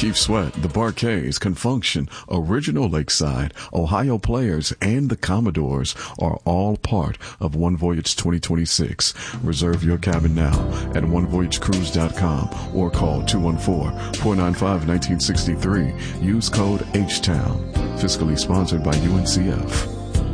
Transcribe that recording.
Keith Sweat, the Bar-Kays, Confunction, Original Lakeside, Ohio Players, and the Commodores are all part of One Voyage 2026. Reserve your cabin now at onevoyagecruise.com or call 214-495-1963. Use code HTOWN. Fiscally sponsored by UNCF.